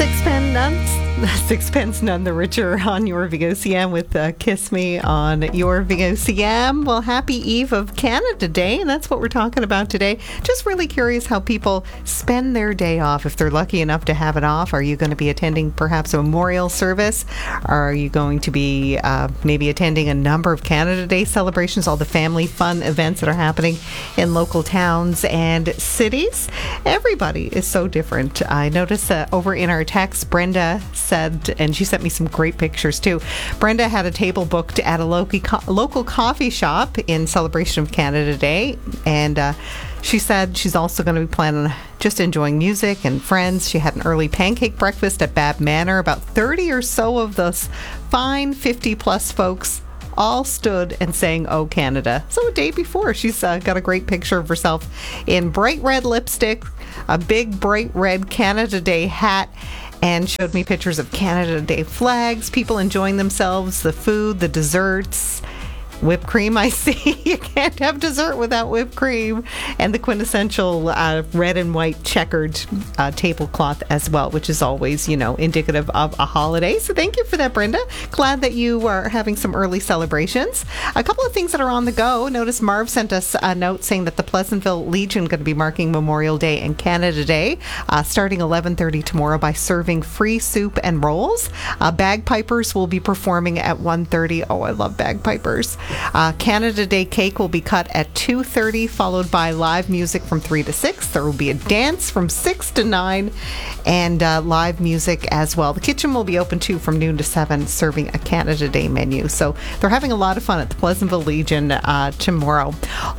Sixpence None the Richer on your VOCM with Kiss Me on your VOCM. Well, happy eve of Canada Day, and that's what we're talking about today. Just really curious how people spend their day off, if they're lucky enough to have it off. Are you going to be attending perhaps a memorial service? Are you going to be maybe attending a number of Canada Day celebrations, all the family fun events that are happening in local towns and cities? Everybody is so different. I noticed over in our text, Brenda said, and she sent me some great pictures too. Brenda had a table booked at a local coffee shop in celebration of Canada Day, and she said she's also going to be planning on just enjoying music and friends. She had an early pancake breakfast at Bab Manor. About 30 or so of those fine 50-plus folks all stood and sang "Oh Canada." So a day before, she's got a great picture of herself in bright red lipstick, a big bright red Canada Day hat, and showed me pictures of Canada Day flags, people enjoying themselves, the food, the desserts, whipped cream. I see you can't have dessert without whipped cream, and the quintessential red and white checkered tablecloth as well, which is always, indicative of a holiday. So thank you for that, Brenda. Glad that you are having some early celebrations. A couple of things that are on the go. Notice Marv sent us a note saying that the Pleasantville Legion going to be marking Memorial Day and Canada Day starting 11:30 tomorrow by serving free soup and rolls. Bagpipers will be performing at 1:30. Oh, I love bagpipers. Canada Day cake will be cut at 2:30, followed by live music from 3 to 6. There will be a dance from 6 to 9, and live music as well. The kitchen will be open too from noon to 7, serving a Canada Day menu. So they're having a lot of fun at the Pleasantville Legion tomorrow.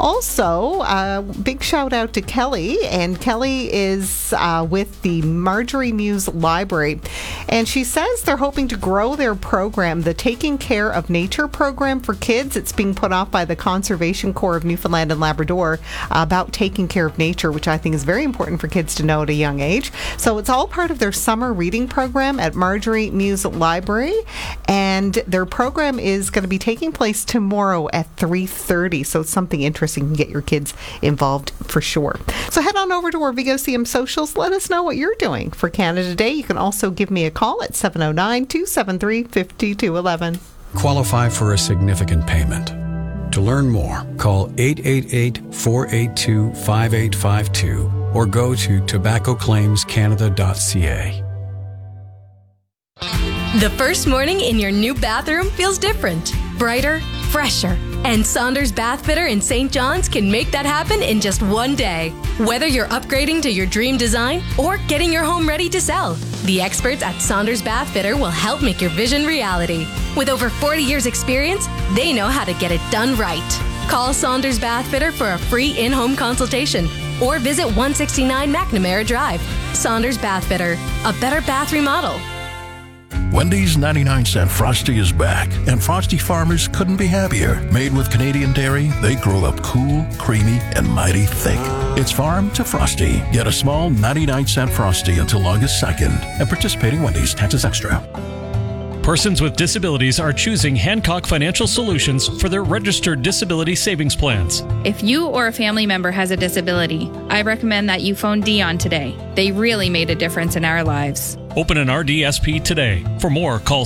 Also, big shout out to Kelly, and Kelly is with the Marjorie Muse Library, and she says they're hoping to grow their program, the Taking Care of Nature program for kids. It's being put off by the Conservation Corps of Newfoundland and Labrador about taking care of nature, which I think is very important for kids to know at a young age. So it's all part of their summer reading program at Marjorie Muse Library, and their program is going to be taking place tomorrow at 3:30. So it's something interesting. You can get your kids involved for sure. So head on over to our VOCM socials. Let us know what you're doing for Canada Day. You can also give me a call at 709-273-5211. Qualify for a significant payment. To learn more, call 888-482-5852 or go to tobaccoclaimscanada.ca. The first morning in your new bathroom feels different, brighter, fresher. And Saunders Bath Fitter in St. John's can make that happen in just one day. Whether you're upgrading to your dream design or getting your home ready to sell, the experts at Saunders Bath Fitter will help make your vision reality. With over 40 years experience, they know how to get it done right. Call Saunders Bath Fitter for a free in-home consultation or visit 169 McNamara Drive. Saunders Bath Fitter, a better bath remodel. Wendy's 99-cent Frosty is back, and Frosty farmers couldn't be happier. Made with Canadian dairy, they grow up cool, creamy, and mighty thick. It's farm to Frosty. Get a small 99-cent Frosty until August 2nd. At participating Wendy's, taxes extra. Persons with disabilities are choosing Hancock Financial Solutions for their registered disability savings plans. If you or a family member has a disability, I recommend that you phone Dion today. They really made a difference in our lives. Open an RDSP today. For more, call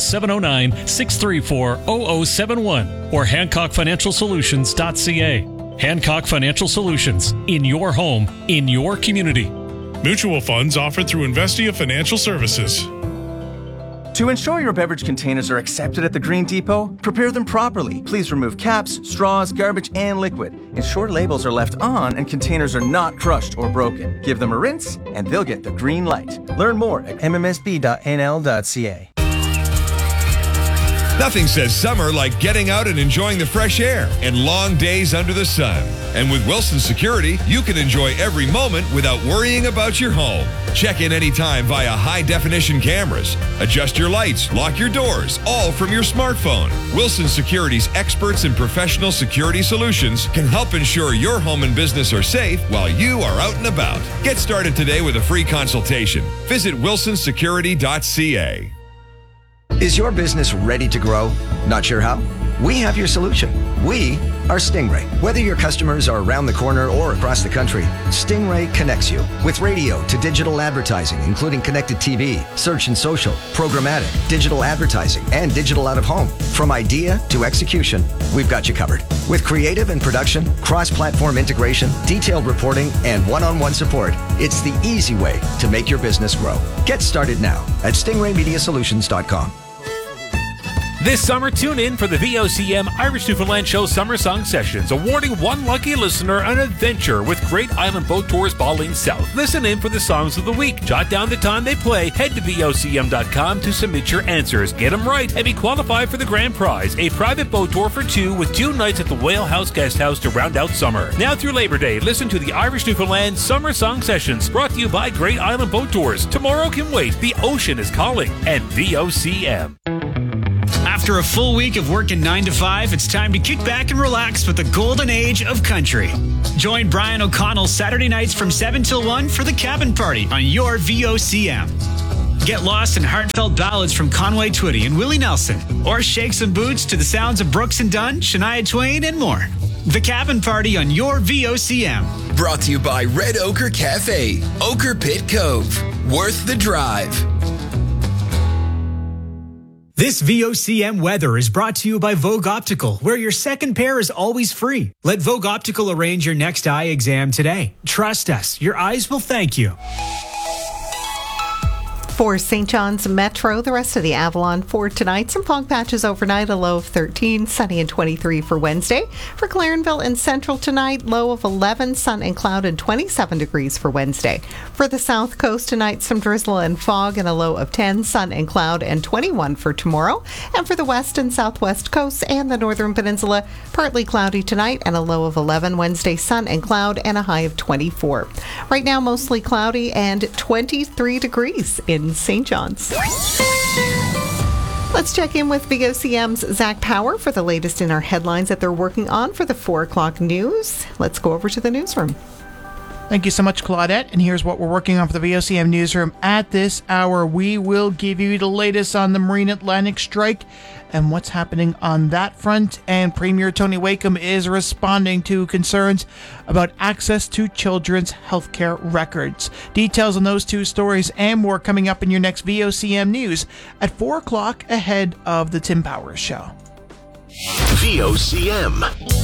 709-634-0071 or HancockFinancialSolutions.ca. Hancock Financial Solutions. In your home, in your community. Mutual funds offered through Investia Financial Services. To ensure your beverage containers are accepted at the Green Depot, prepare them properly. Please remove caps, straws, garbage, and liquid. Ensure labels are left on and containers are not crushed or broken. Give them a rinse, and they'll get the green light. Learn more at mmsb.nl.ca. Nothing says summer like getting out and enjoying the fresh air and long days under the sun. And with Wilson Security, you can enjoy every moment without worrying about your home. Check in anytime via high-definition cameras. Adjust your lights, lock your doors, all from your smartphone. Wilson Security's experts in professional security solutions can help ensure your home and business are safe while you are out and about. Get started today with a free consultation. Visit wilsonsecurity.ca. Is your business ready to grow? Not sure how? We have your solution. We are Stingray. Whether your customers are around the corner or across the country, Stingray connects you with radio to digital advertising, including connected TV, search and social, programmatic, digital advertising, and digital out-of-home. From idea to execution, we've got you covered. With creative and production, cross-platform integration, detailed reporting, and one-on-one support, it's the easy way to make your business grow. Get started now at stingraymediasolutions.com. This summer, tune in for the VOCM Irish Newfoundland Show Summer Song Sessions, awarding one lucky listener an adventure with Great Island Boat Tours Balling South. Listen in for the songs of the week. Jot down the time they play. Head to VOCM.com to submit your answers. Get them right and be qualified for the grand prize, a private boat tour for two with 2 nights at the Whale House Guest House to round out summer. Now through Labor Day, listen to the Irish Newfoundland Summer Song Sessions, brought to you by Great Island Boat Tours. Tomorrow can wait. The ocean is calling. And VOCM. After a full week of working 9 to 5, it's time to kick back and relax with the golden age of country. Join Brian O'Connell Saturday nights from 7 till 1 for the Cabin Party on your VOCM. Get lost in heartfelt ballads from Conway Twitty and Willie Nelson, or shake some boots to the sounds of Brooks and Dunn, Shania Twain, and more. The Cabin Party on your VOCM. Brought to you by Red Ochre Cafe, Ochre Pit Cove. Worth the drive. This VOCM weather is brought to you by Vogue Optical, where your second pair is always free. Let Vogue Optical arrange your next eye exam today. Trust us, your eyes will thank you. For St. John's Metro, the rest of the Avalon for tonight. Some fog patches overnight, a low of 13, sunny and 23 for Wednesday. For Clarenville and Central tonight, low of 11, sun and cloud and 27 degrees for Wednesday. For the South Coast tonight, some drizzle and fog and a low of 10, sun and cloud and 21 for tomorrow. And for the West and Southwest coasts and the Northern Peninsula, partly cloudy tonight and a low of 11. Wednesday, sun and cloud and a high of 24. Right now, mostly cloudy and 23 degrees in St. John's. Let's check in with VOCM's Zach Power for the latest in our headlines that they're working on for the 4 o'clock news. Let's go over to the newsroom. Thank you so much, Claudette. And here's what we're working on for the VOCM newsroom. At this hour, we will give you the latest on the Marine Atlantic strike and what's happening on that front. And Premier Tony Wakeham is responding to concerns about access to children's healthcare records. Details on those 2 stories and more coming up in your next VOCM news at 4 o'clock ahead of the Tim Powers Show. VOCM.